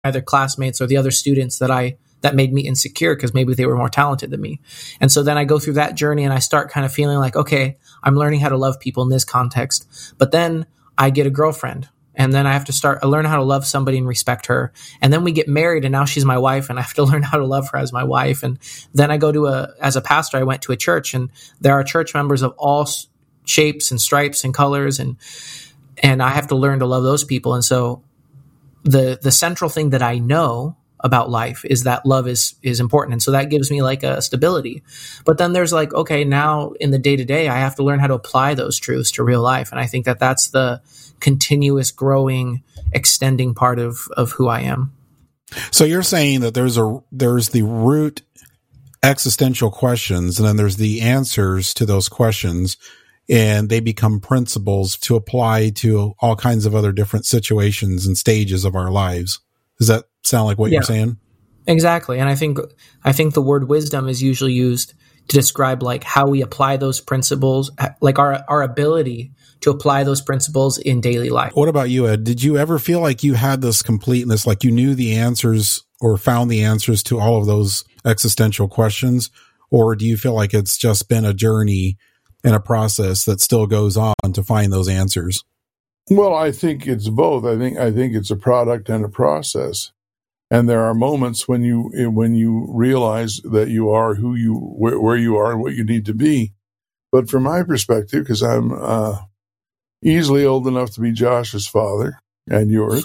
other classmates or the other students that made me insecure because maybe they were more talented than me. And so then I go through that journey and I start kind of feeling like, okay, I'm learning how to love people in this context. But then I get a girlfriend, and then I have to learn how to love somebody and respect her. And then we get married, and now she's my wife, and I have to learn how to love her as my wife. And then I go as a pastor, I went to a church, and there are church members of all shapes and stripes and colors, and I have to learn to love those people. And so the central thing that I know about life is that love is important. And so that gives me like a stability. But then there's like, okay, now in the day-to-day, I have to learn how to apply those truths to real life. And I think that that's the continuous growing, extending part of who I am. So you're saying that there's the root existential questions, and then there's the answers to those questions, and they become principles to apply to all kinds of other different situations and stages of our lives. Does that sound like what you're saying? Exactly. And I think the word wisdom is usually used to describe like how we apply those principles, like our ability to apply those principles in daily life. What about you, Ed? Did you ever feel like you had this completeness, like you knew the answers or found the answers to all of those existential questions? Or do you feel like it's just been a journey and a process that still goes on to find those answers? Well, I think it's both. I think it's a product and a process. And there are moments when you realize that you are where you are and what you need to be. But from my perspective, because I'm easily old enough to be Josh's father and yours,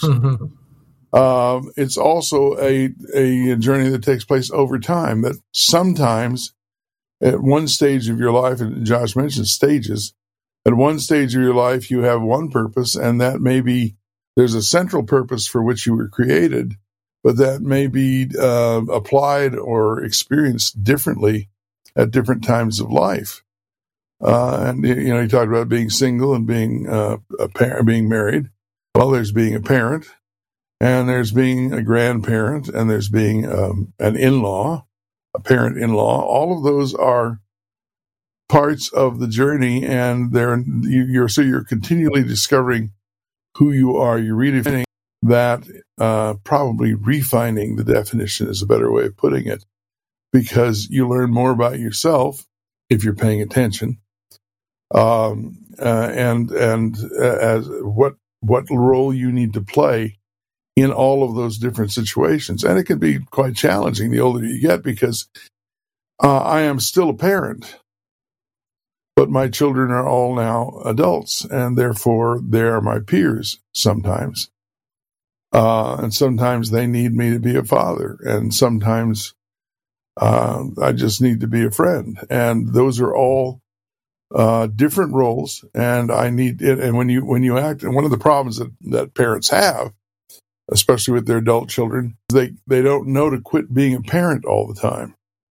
it's also a journey that takes place over time. That sometimes at one stage of your life, and Josh mentioned stages, at one stage of your life you have one purpose, and that may be there's a central purpose for which you were created, but that may be applied or experienced differently at different times of life. And you talked about being single and being a parent, being married. Well, there's being a parent, and there's being a grandparent, and there's being an in-law, a parent-in-law. All of those are parts of the journey, and you're continually discovering who you are. You're redefining that, probably refining the definition is a better way of putting it, because you learn more about yourself if you're paying attention, and as what role you need to play in all of those different situations. And it can be quite challenging the older you get, because I am still a parent, but my children are all now adults, and therefore they are my peers sometimes. And sometimes they need me to be a father, and sometimes I just need to be a friend. And those are all different roles, and I need it. And when you act, and one of the problems that parents have, especially with their adult children, they don't know to quit being a parent all the time.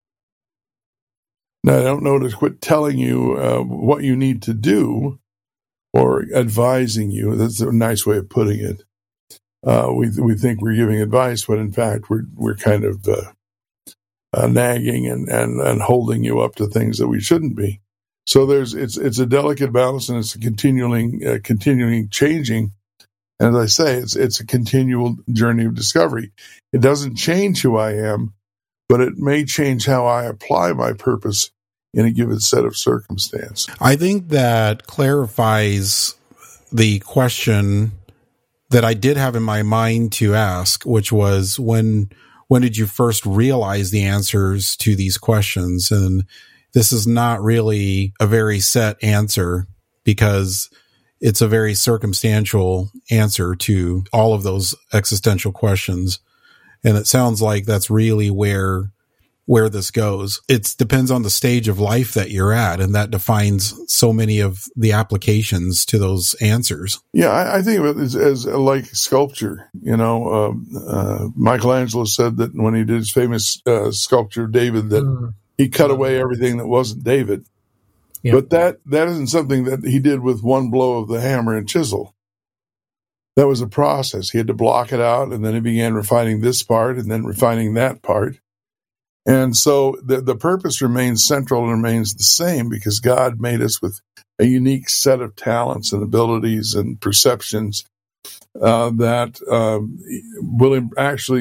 Now, they don't know to quit telling you what you need to do or advising you. That's a nice way of putting it. We think we're giving advice, but in fact we're kind of nagging and holding you up to things that we shouldn't be. So it's a delicate balance, and it's a continuing changing. And as I say, it's a continual journey of discovery. It doesn't change who I am, but it may change how I apply my purpose in a given set of circumstance. I think that clarifies the question that I did have in my mind to ask, which was when did you first realize the answers to these questions? And this is not really a very set answer, because it's a very circumstantial answer to all of those existential questions. And it sounds like that's really where this goes. It depends on the stage of life that you're at, and that defines so many of the applications to those answers. Yeah, I think of it as like sculpture. Michelangelo said that when he did his famous sculpture of David, that he cut away everything that wasn't David. Yep. But that isn't something that he did with one blow of the hammer and chisel. That was a process. He had to block it out, and then he began refining this part and then refining that part. And so the purpose remains central and remains the same, because God made us with a unique set of talents and abilities and perceptions that will actually